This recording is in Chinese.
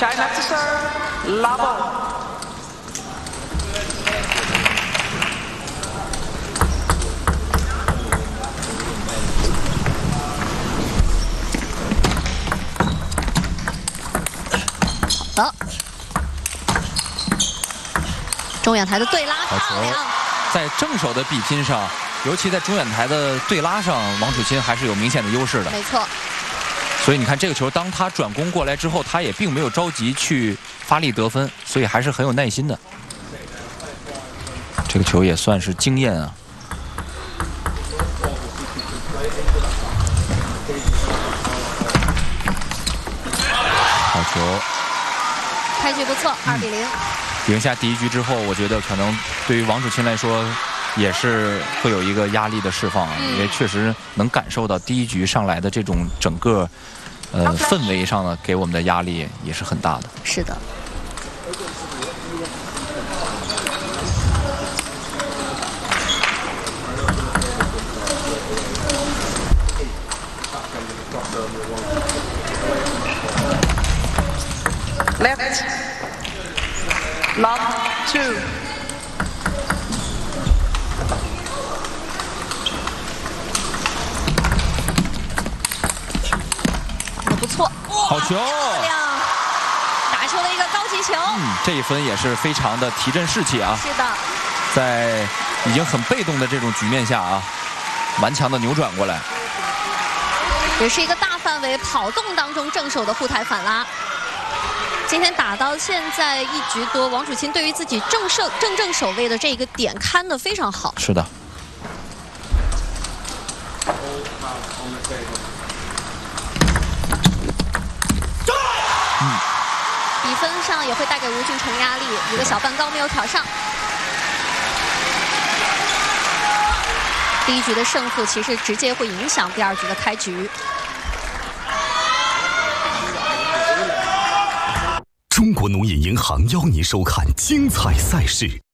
China to serve, level. 好，中远台的对拉漂亮， 在正手的比拼上，尤其在中远台的对拉上，王楚钦还是有明显的优势的。 没错。 所以你看这个球，当他转攻过来之后，他也并没有着急去发力得分，所以还是很有耐心的。这个球也算是经验啊。好球。 开局不错，2比0。 赢下第一局之后，我觉得可能对于王楚钦来说，也是会有一个压力的释放啊，也确实能感受到第一局上来的这种整个氛围上呢，给我们的压力也是很大的。 是的。 Left, lob 2. 不错， 好球， 漂亮，打出了一个高级球。 这一分也是非常的提振士气啊。 是的， 在已经很被动的这种局面下啊，顽强的扭转过来， 也是一个大范围跑动当中正手的护台反拉。今天打到现在1局多，王楚钦对于自己正手位的这个点看得非常好。 是的。 比分上也会带给吴俊成压力，一个小半高没有挑上。第一局的胜负其实直接会影响第2局的开局。 中国农业银行邀您收看精彩赛事。